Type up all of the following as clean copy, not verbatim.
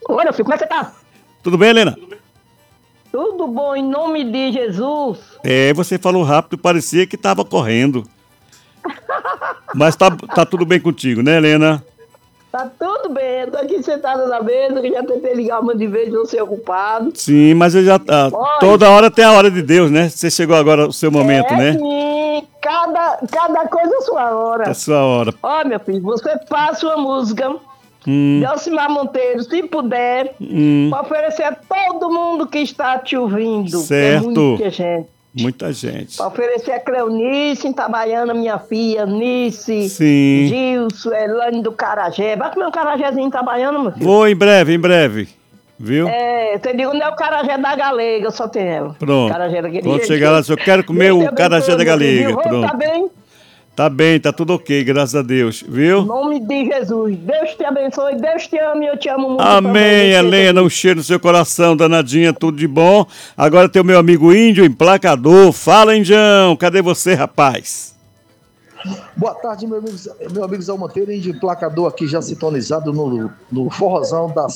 Oi, meu filho, como é que você tá? Tudo bem, Helena? Tudo bom, em nome de Jesus. Você falou rápido, parecia que tava correndo. Mas tá tudo bem contigo, né, Helena? Tá tudo bem, eu tô aqui sentada na mesa, que já tentei ligar uma de vez, não ser ocupado. Sim, mas eu já Olha, toda hora tem a hora de Deus, né? Você chegou agora o seu momento, né? sim, cada coisa a sua É a hora. sua hora. Ó, meu filho, você passa uma música Hum, de Alcimar Monteiro, se puder, hum, para oferecer a todo mundo que está te ouvindo, que é certo. muita gente. Muita gente. Para oferecer a Cleonice, em Itabaiana, minha filha, Nice, Sim. Gilson, Elane do Carajé. Vai comer um carajézinho em Itabaiana, meu filho? Vou em breve. Viu? Você digo, não é o carajé da galega, só tem ela. Pronto. Carajé daquele Quando jeito. chegar lá, eu quero comer Deus te o carajé abençoe, da meu filho, galega. viu? Tá Pronto. bem? Tá bem, tá tudo ok, graças a Deus. Em Viu? nome de Jesus. Deus te abençoe, Deus te ama e eu te amo muito Amém, também. Helena, um cheiro no seu coração, danadinha, tudo de bom. Agora tem o meu amigo Índio, emplacador. Fala, Indião, cadê você, rapaz? Boa tarde, meu amigo Zé Monteiro, de emplacador aqui já sintonizado no forrozão da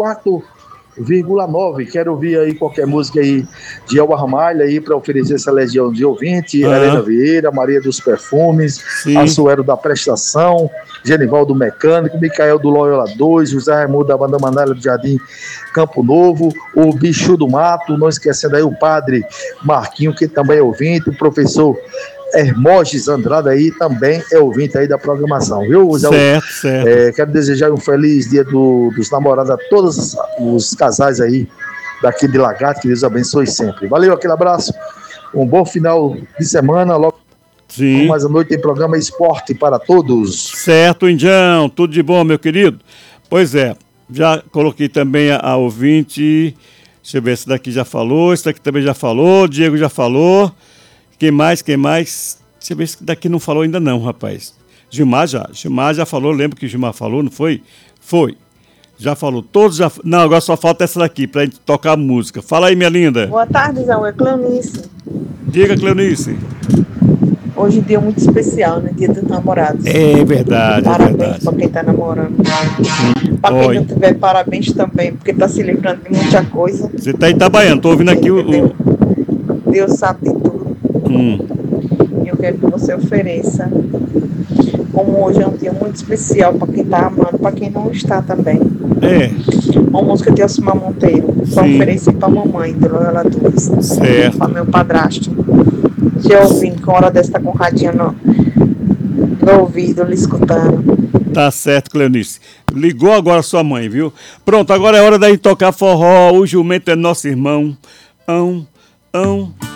104,9. Quero ouvir aí qualquer música aí de Elba Ramalho aí para oferecer essa legião de ouvinte. Helena Vieira, Maria dos Perfumes, Sim. Assuero da Prestação, Genivaldo Mecânico, Micael do Loyola 2, José Raimundo da Banda Mandália do Jardim Campo Novo, o Bicho do Mato, não esquecendo aí o padre Marquinho, que também é ouvinte, o professor Hermógenes Andrade aí também é ouvinte aí da programação, viu? Certo. Quero desejar um feliz dia dos namorados a todos os casais aí daqui de Lagarto, que Deus abençoe sempre. Valeu, aquele abraço, um bom final de semana, logo Sim. mais à noite tem programa Esporte para Todos. Certo, Indião, tudo de bom, meu querido? Pois é, já coloquei também a ouvinte, deixa eu ver, esse daqui já falou, esse daqui também já falou, Diego já falou. Quem mais? Deixa eu ver, esse daqui não falou ainda não, rapaz. Gilmar já falou, lembra que Gilmar falou, não foi? Foi. Já falou, todos já... Não, agora só falta essa daqui, pra gente tocar música. Fala aí, minha linda. Boa tarde, Zé, é Cleonice. Diga, Cleonice. Hoje é um dia muito especial, né? Dia dos namorados. É verdade, Parabéns pra quem tá namorando. Pra quem não tiver, parabéns também, porque tá se livrando de muita coisa. Você tá em Itabaiana, tô ouvindo aqui Deus sabe de tudo. E eu quero que você ofereça, como hoje é um dia muito especial para quem tá amando, para quem não está também. Uma música de Alcimar Monteiro, para oferecer para mamãe, do Loyola 2. Certo. Para meu padrasto. Que eu ouvindo, com a hora dessa tá com o radinho no ouvido, lhe escutando. Tá certo, Cleonice. Ligou agora a sua mãe, viu? Pronto, agora é hora da gente tocar forró. O jumento é nosso irmão.